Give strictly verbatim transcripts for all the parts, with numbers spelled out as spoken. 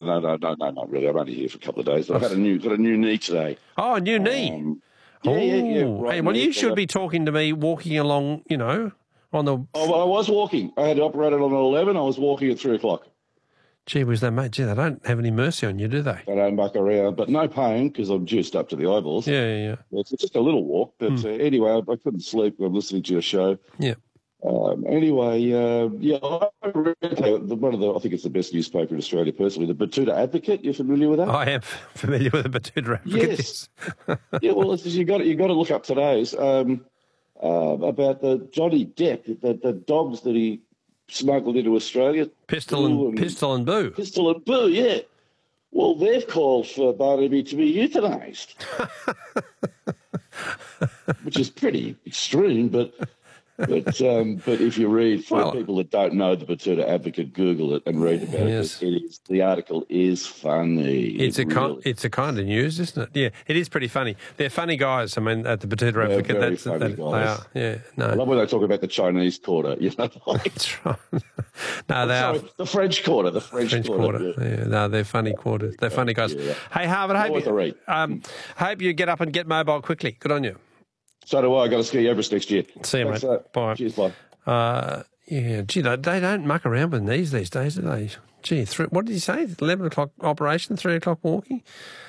no, no, no, no, not really. I'm only here for a couple of days. But I've had a new, got a new knee today. Oh, a new knee. Um, oh, yeah, yeah, yeah. Right hey, well, knee, you so should that- be talking to me walking along, you know, on the... Oh, well, I was walking. I had it operated on eleven. I was walking at three o'clock. Gee whiz, they, mate, gee, they don't have any mercy on you, do they? I don't muck around, but no pain because I'm juiced up to the eyeballs. Yeah, yeah, yeah. It's just a little walk. But Mm. uh, anyway, I, I couldn't sleep. I'm listening to your show. Yeah. Um, anyway, uh, yeah, I read the, one of the, I think it's the best newspaper in Australia personally, the Batuta Advocate. You familiar with that? I am familiar with the Batuta Advocate. Yes. yeah, well, it's, you got you got to look up today's um, uh, about the Johnny Depp, the, the dogs that he smuggled into Australia. Pistol and, and Pistol and Boo. Pistol and Boo, yeah. Well, they've called for Barnaby to be euthanised, which is pretty extreme, but but um, but if you read, for Well- people that don't know the Batuta Advocate, Google it and read about Yes. it. It is, the article is funny. It's It a kind, really- it's a kind of news, isn't it? Yeah, it is pretty funny. They're funny guys. I mean, at the Batuta They're Advocate, very that's funny that, they guys. are. Yeah, I no, love when they talk about the Chinese quarter, you know. Like, that's right. no, they are. sorry, the French quarter, the French, French quarter. Quarter. yeah. Yeah, no, they're funny quarters. They're funny guys. yeah. Hey, Harvard, I Well worth a hope read. you, um, hope you get up and get mobile quickly. Good on you. So do I. I got to ski Everest next year. See you, Thanks, mate. uh, Bye. Cheers, bye. Uh, yeah, gee, they, they don't muck around with knees these days, do they? Gee, three, what did you say? eleven o'clock operation, three o'clock walking?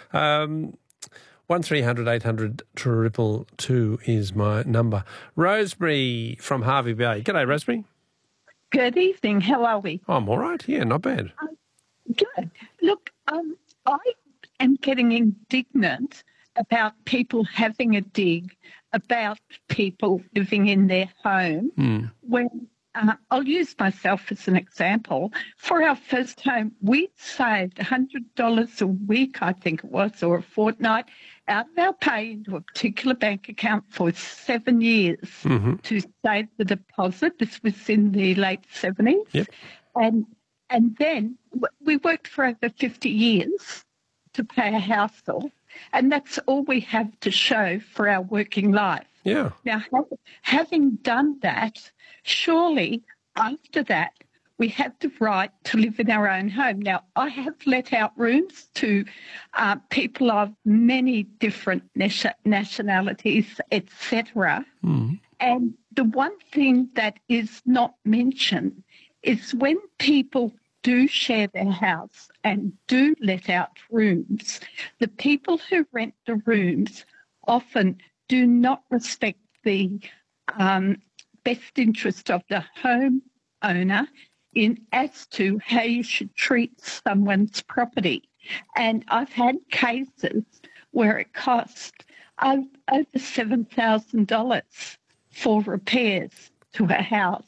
Um, one three hundred eight hundred triple two is my number. Rosemary from Harvey Bay. G'day, Rosemary. Good evening. How are we? I'm all right. Yeah, not bad. Good. Look, um, I am getting indignant about people having a dig about people living in their home Mm. when uh, I'll use myself as an example. For our first home, we saved one hundred dollars a week, I think it was, or a fortnight, out of our pay into a particular bank account for seven years Mm-hmm. to save the deposit. This was in the late seventies. Yep. And, and then w- we worked for over fifty years to pay a house off, and that's all we have to show for our working life. Yeah. Now, ha- having done that, surely after that, we have the right to live in our own home. Now, I have let out rooms to uh, people of many different nation- nationalities, et cetera. Mm. And the one thing that is not mentioned is when people do share their house and do let out rooms, the people who rent the rooms often do not respect the um, best interest of the home owner in as to how you should treat someone's property. And I've had cases where it cost uh, over seven thousand dollars for repairs to a house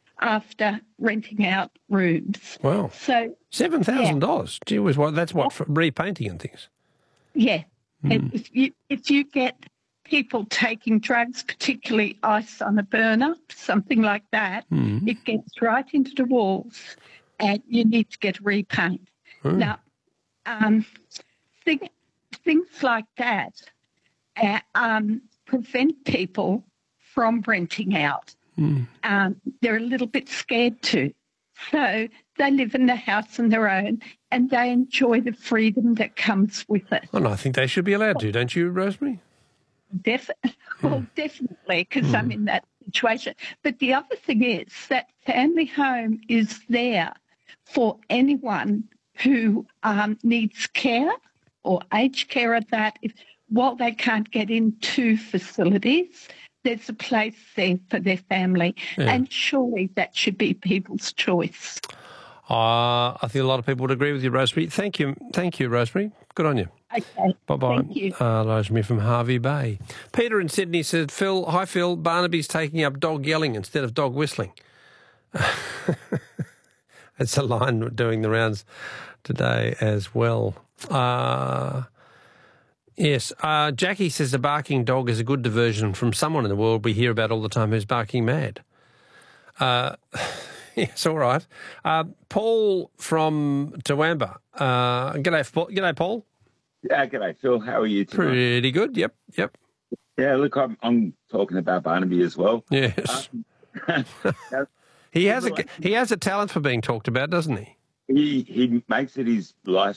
after renting out rooms. Wow. So, seven thousand dollars. Gee whiz, what, that's what, for repainting and things. yeah, Hmm. and if you if you get people taking drugs, particularly ice on a burner, something like that, Mm. it gets right into the walls and you need to get repaint. Mm. Now, um, thing, things like that uh, um, prevent people from renting out. Mm. Um, they're a little bit scared to. So they live in the house on their own and they enjoy the freedom that comes with it. Well, I think they should be allowed to, don't you, Rosemary? Def- well, definitely, because I'm in that situation. But the other thing is that family home is there for anyone who um, needs care or aged care at that. If, while they can't get into facilities, there's a place there for their family. Yeah. And surely that should be people's choice. Uh, I think a lot of people would agree with you, Rosemary. Thank you. Thank you, Rosemary. Good on you. Okay. Bye-bye. Thank you. Uh, Rosemary from Harvey Bay. Peter in Sydney said, Phil, hi, Phil, Barnaby's taking up dog yelling instead of dog whistling. That's a line doing the rounds today as well. Uh, yes, uh, Jackie says a barking dog is a good diversion from someone in the world we hear about all the time who's barking mad. Uh, yes, all right. Uh, Paul from Toowoomba. Uh, g'day, Paul. G'day, Paul. Yeah, g'day, Phil. How are you tonight? Pretty good. Yep, yep. Yeah, look, I'm, I'm talking about Barnaby as well. Yes. Um, he has a he has a talent for being talked about, doesn't he? he he makes it his life